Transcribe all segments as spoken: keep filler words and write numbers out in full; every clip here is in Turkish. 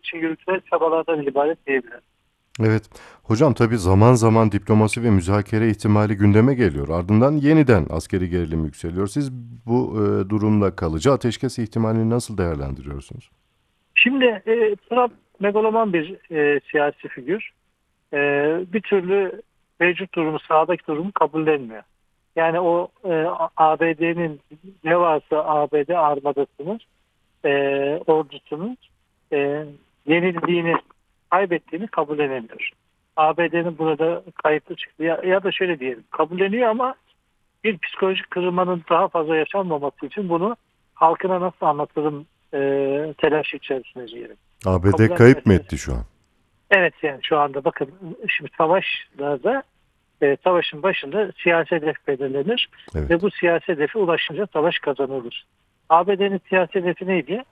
için yürütülen çabalardan ibaret diyebilirim. Evet. Hocam tabii zaman zaman diplomasi ve müzakere ihtimali gündeme geliyor. Ardından yeniden askeri gerilim yükseliyor. Siz bu e, durumda kalıcı ateşkes ihtimalini nasıl değerlendiriyorsunuz? Şimdi e, Trump megaloman bir e, siyasi figür. E, Bir türlü mevcut durumu, sahadaki durumu kabullenmiyor. Yani o e, A B D'nin ne varsa A B D armadasının, e, ordusunun e, yenildiğini, kaybettiğini kabullenemiyor. A B D'nin burada kayıplı çıktı. Ya, ya da şöyle diyelim, kabulleniyor ama bir psikolojik kırılmanın daha fazla yaşanmaması için bunu halkına nasıl anlatırım e, telaş içerisinde diyelim. A B D kayıp mı Kabullenmemesi. etti şu an? Evet, yani şu anda bakın, şimdi savaşlarda e, savaşın başında siyasi hedef belirlenir ve Evet. bu siyasi hedefe ulaşınca savaş kazanılır. A B D'nin siyasi hedefi neydi?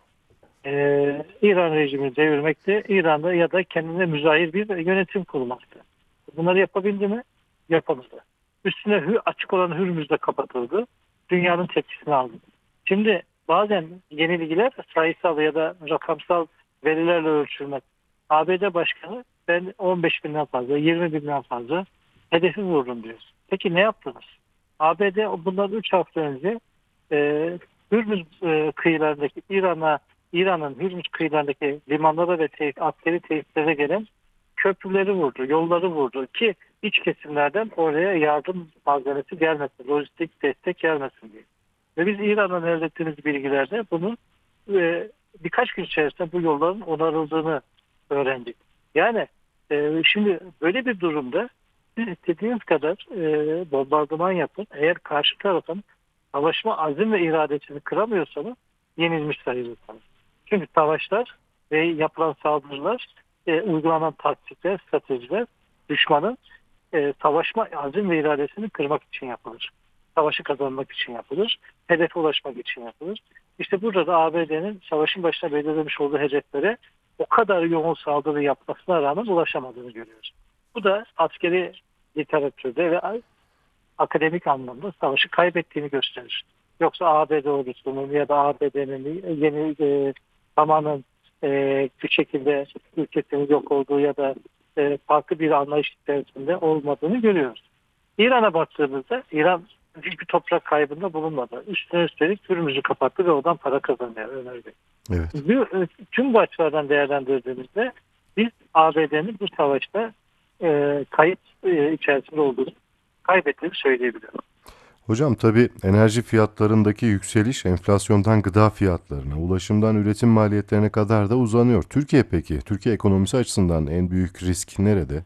Ee, İran rejimini devirmekte, İran'da ya da kendine müzahir bir yönetim kurmaktı. Bunları yapabildi mi? Yapamadı. Üstüne hü- açık olan Hürmüz de kapatıldı. Dünyanın tepkisini aldı. Şimdi bazen yenilgiler sayısal ya da rakamsal verilerle ölçülmez. A B D Başkanı ben on beş binden fazla, yirmi binden fazla hedefi vurdum diyor. Peki ne yaptınız? A B D bundan üç hafta önce e, Hürmüz e, kıyılarındaki İran'a İran'ın Hürmüz kıyılarındaki limanlara ve te askeri tesislere gelen köprüleri vurdu, yolları vurdu ki iç kesimlerden oraya yardım malzemesi gelmesin, lojistik destek gelmesin diye. Ve biz İran'dan elde ettiğimiz bilgilerde bunun e, birkaç gün içerisinde bu yolların onarıldığını öğrendik. Yani e, şimdi böyle bir durumda siz istediğiniz kadar e, bombardıman yapın. Eğer karşı tarafın savaşma azim ve iradesini kıramıyorsanız yenilmiş sayılırsınız. Çünkü savaşlar ve yapılan saldırılar, e, uygulanan taktikler, stratejiler düşmanın e, savaşma azim ve iradesini kırmak için yapılır. Savaşı kazanmak için yapılır. Hedefe ulaşmak için yapılır. İşte burada da A B D'nin savaşın başına belirlemiş olduğu hedeflere o kadar yoğun saldırı yapmasına rağmen ulaşamadığını görüyoruz. Bu da askeri literatürde ve akademik anlamda savaşı kaybettiğini gösterir. Yoksa A B D ordusunun ya da A B D'nin yeni e, tamamen e, bir şekilde ülkesinin yok olduğu ya da e, farklı bir anlayış içerisinde olmadığını görüyoruz. İran'a baktığımızda İran büyük bir toprak kaybında bulunmadı. Üstüne üstelik Hürmüz'ü kapattı ve oradan para kazanıyor Ömer Bey. Evet. Bu, e, tüm bu açılardan değerlendirdiğimizde biz A B D'nin bu savaşta e, kayıp e, içerisinde olduğunu, kaybettiğini söyleyebilirim. Hocam tabii enerji fiyatlarındaki yükseliş enflasyondan gıda fiyatlarına, ulaşımdan üretim maliyetlerine kadar da uzanıyor. Türkiye peki, Türkiye ekonomisi açısından en büyük risk nerede?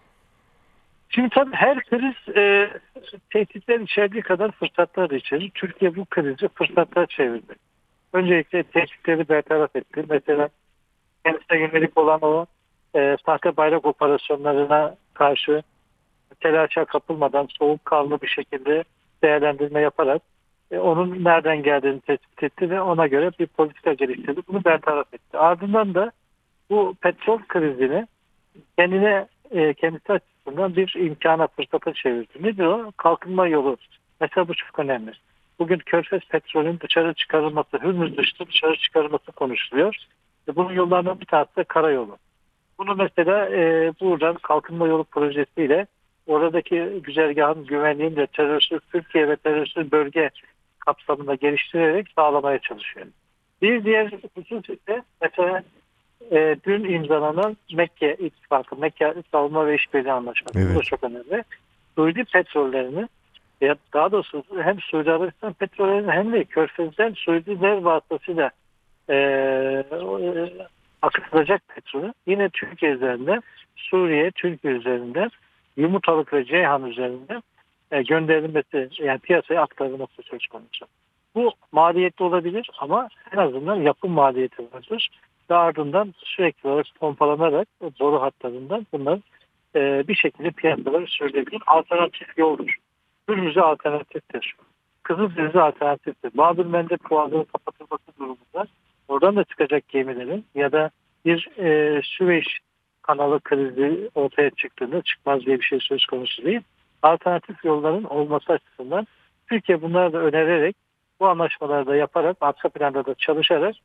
Şimdi tabii her kriz e, tehditler içerdiği kadar fırsatlar da içerir. Türkiye bu krizi fırsatlar çevirdi. Öncelikle tehditleri bertaraf etti. Mesela kendisine yönelik olan o e, sahte bayrak operasyonlarına karşı telaşa kapılmadan soğukkanlı bir şekilde değerlendirme yaparak e, onun nereden geldiğini tespit etti ve ona göre bir politika geliştirdi. Bunu bertaraf etti. Ardından da bu petrol krizini kendine e, kendisi açısından bir imkana, fırsata çevirdi. Nedir o? Kalkınma yolu. Mesela bu çok önemli. Bugün Körfez petrolün dışarı çıkarılması, Hürmüz dışında dışarı çıkarılması konuşuluyor. E, bunun yollarından bir tanesi de karayolu. Bunu mesela e, buradan kalkınma yolu projesiyle oradaki güzergahın güvenliğini de terörsüz Türkiye ve terörsüz bölge kapsamında geliştirerek sağlamaya çalışıyor. Bir diğer husus ise mesela e, dün imzalanan Mekke İttifakı, Mekke Savunma ve İşbirliği Anlaşması. Bu da Evet. çok önemli. Suudi petrollerini, ya daha doğrusu hem Suudi Arabistan petrollerini hem de Körfez'den Suudiler vasıtasıyla e, e, akıtılacak petrolü yine Türkiye üzerinden, Suriye, Türkiye üzerinden, Yumurtalık ve Ceyhan üzerinden e, gönderilmesi, yani piyasaya aktarılması söz konusu. Bu maliyetli olabilir ama en azından yapım maliyeti vardır. Ve ardından sürekli olarak pompalanarak boru hatlarından bunlar e, bir şekilde piyasalara sürülebilir. Alternatif yoldur. Hürmüz'e alternatiftir. Kızıldeniz'e alternatiftir. Babül-Mendeb Boğazı'nın kapatılması durumunda oradan da çıkacak gemilerin ya da bir e, Süveyş kanalı krizi ortaya çıktığında çıkmaz diye bir şey söz konusu değil. Alternatif yolların olması açısından Türkiye bunları da önererek bu anlaşmaları da yaparak arka planda da çalışarak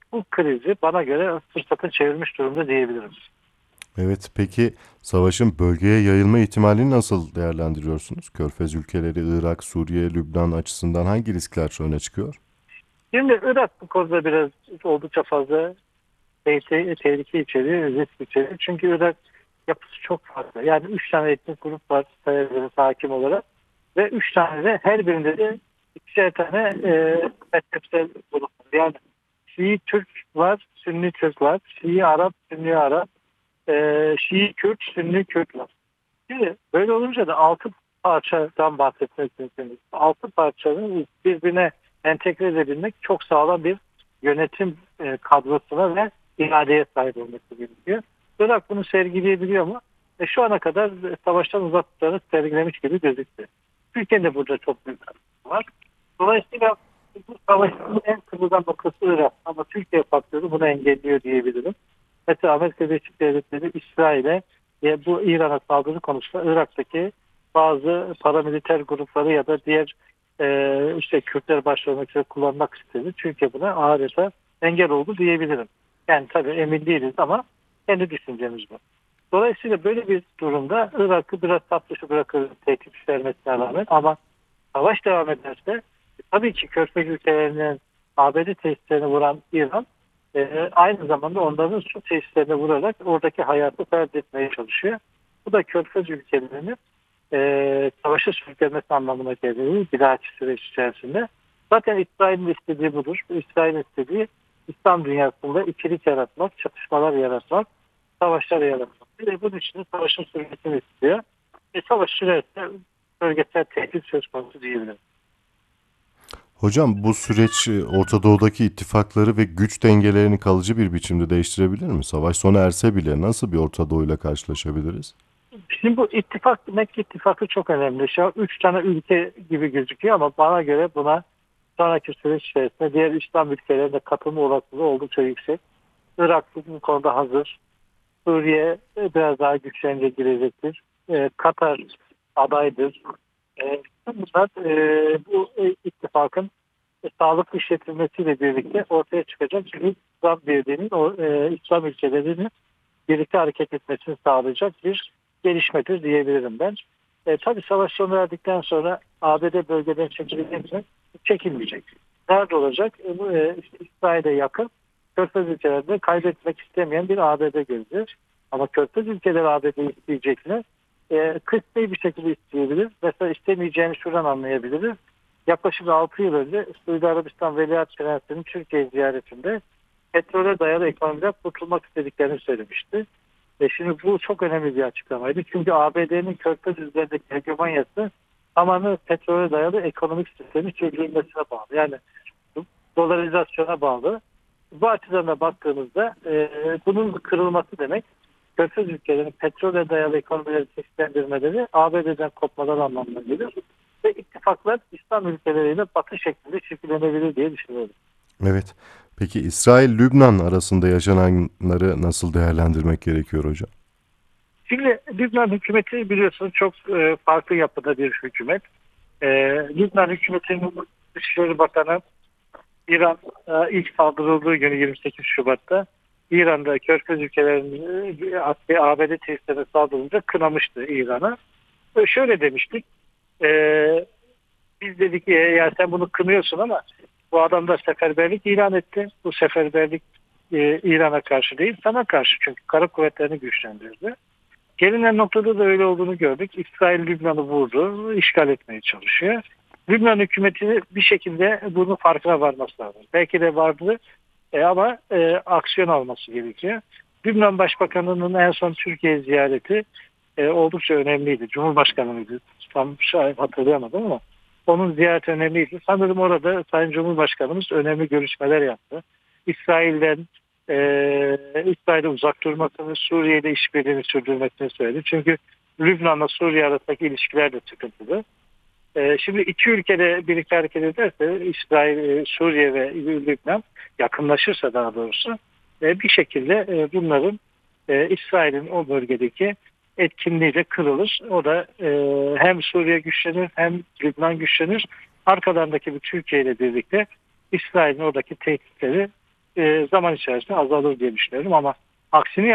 bu krizi bana göre fırsata çevirmiş durumda diyebilirim. Evet, peki savaşın bölgeye yayılma ihtimalini nasıl değerlendiriyorsunuz? Körfez ülkeleri, Irak, Suriye, Lübnan açısından hangi riskler öne çıkıyor? Şimdi Irak bu konuda biraz oldukça fazla tehlike, tehlike içeriyor, risk içeriyor. Çünkü Irak yapısı çok farklı. Yani üç tane etnik grup var sayılırız hakim olarak. Ve üç tane de her birinde de ikişer tane e, mezhepsel grup var. Yani Şii Türk var, Sünni Türk var, Şii Arap, Sünni Arap, e, Şii Kürt, Sünni Kürt var. Şimdi böyle olunca da altı parçadan bahsetmek mümkün. Altı parçanın birbirine entegre edebilmek çok sağlam bir yönetim e, kadrosuna ve iradeye sahip olması gerekiyor. Irak bunu sergileyebiliyor mu? E, şu ana kadar savaştan uzak tutarak sergilemiş gibi gözüktü. Türkiye'nin de burada çok büyük katkısı var. Dolayısıyla bu savaşın en kırılgan noktası Irak. Ama Türkiye faktörü bunu engelliyor diyebilirim. Mesela Amerika Birleşik Devletleri İsrail'e e, bu İran'a saldırı konusunda Irak'taki bazı paramiliter grupları ya da diğer e, işte Kürtler başta olmak üzere kullanmak istedi. Çünkü buna adeta engel oldu diyebilirim. Yani tabii emin değiliz ama kendi düşüncemiz bu. Dolayısıyla böyle bir durumda Irak'ı biraz saf dışı bırakır tehdit vermesine rağmen ama savaş devam ederse e, tabii ki Körfez ülkelerinin A B D tesislerini vuran İran e, aynı zamanda onların su tesislerine vurarak oradaki hayatı ferd etmeye çalışıyor. Bu da Körfez ülkelerinin e, savaşa sürüklenmesi anlamına geliyor bir dahaki süreç içerisinde. Zaten İsrail'in istediği budur. İsrail'in istediği İslam dünyasında ikilik yaratmak, çatışmalar yaratmak, savaşlar yaratmak. Bir de bunun için de savaşın sürmesini istiyor. E, savaş sürerse bölgesel tehdit söz konusu diyebilirim. Hocam, bu süreç e, Orta Doğu'daki ittifakları ve güç dengelerini kalıcı bir biçimde değiştirebilir mi? Savaş sona erse bile nasıl bir Orta Doğu'yla karşılaşabiliriz? Şimdi bu ittifak, Mekke ittifakı çok önemli. Şu an üç tane ülke gibi gözüküyor ama bana göre buna sonraki süreç içerisinde diğer İslam ülkelerinde katılma olasılığı oldukça yüksek. Irak bu konuda hazır. Suriye e, biraz daha güçlenince girecektir. E, Katar adaydır. E, bunlar e, bu e, ittifakın e, sağlıklı işletilmesiyle birlikte ortaya çıkacak. Çünkü İslam Birliği'nin o e, İslam ülkelerinin birlikte hareket etmesini sağlayacak bir gelişmedir diyebilirim ben. E, tabii savaş sona erdikten sonra A B D bölgeden çekilecek mi? Çekilmeyecek. Nerede olacak? E, bu, e, işte İsrail'e yakın Körfez ülkelerinde kaybetmek istemeyen bir A B D gözü. Ama Körfez ülkeleri A B D'yi isteyecek mi? E, kısmi bir şekilde isteyebilir. Mesela istemeyeceğini şuradan anlayabiliriz. Yaklaşık altı yıl önce Suudi Arabistan Veliaht Prensi'nin Türkiye ziyaretinde petrole dayalı ekonomiden kurtulmak istediklerini söylemişti. E şimdi bu çok önemli bir açıklamaydı. Çünkü A B D'nin Körfez üzerindeki hegemonyası tamamen petrole dayalı ekonomik sistemi sürdürülmesine bağlı. Yani dolarizasyona bağlı. Bu açıdan da baktığımızda e, bunun kırılması demek Körfez ülkelerinin petrole dayalı ekonomileri çeşitlendirmeleri A B D'den kopmalar anlamına gelir. Ve ittifaklar İslam ülkeleriyle batı şeklinde şekillenebilir diye düşünüyorum. Evet. Peki İsrail-Lübnan arasında yaşananları nasıl değerlendirmek gerekiyor hocam? Şimdi Lübnan hükümeti biliyorsunuz çok e, farklı yapıda bir hükümet. E, Lübnan hükümetinin Dışişleri Bakanı İran e, ilk saldırıldığı günü yirmi sekiz Şubat'ta İran'da Körfez ülkelerinin e, A B D tesislerine saldırınca kınamıştı İran'a. E, şöyle demiştik. E, biz dedik ki ya sen bunu kınıyorsun ama bu adam da seferberlik ilan etti. Bu seferberlik e, İran'a karşı değil sana karşı çünkü kara kuvvetlerini güçlendirdi. Gelinen noktada da öyle olduğunu gördük. İsrail Lübnan'ı vurdu, işgal etmeye çalışıyor. Lübnan hükümeti bir şekilde bunun farkına varması lazım. Belki de vardı e, ama e, aksiyon alması gerekiyor. Lübnan Başbakanı'nın en son Türkiye ziyareti e, oldukça önemliydi. Cumhurbaşkanıydı. Tam şahit hatırlayamadım ama onun ziyareti önemliydi. Sanırım orada Sayın Cumhurbaşkanımız önemli görüşmeler yaptı. İsrail'den e, İsrail'e uzak durmasını, Suriye'de işbirliğini sürdürmesini söyledi. Çünkü Lübnan'la Suriye arasındaki ilişkiler de sıkıntılı. E, şimdi iki ülkede birlikte hareket ederse İsrail, e, Suriye ve Lübnan yakınlaşırsa daha doğrusu e, bir şekilde e, bunların e, İsrail'in o bölgedeki etkinliği de kırılır. O da e, hem Suriye güçlenir hem Lübnan güçlenir. Arkalarındaki bir Türkiye ile birlikte İsrail'in oradaki tehditleri e, zaman içerisinde azalır diye düşünüyorum ama aksini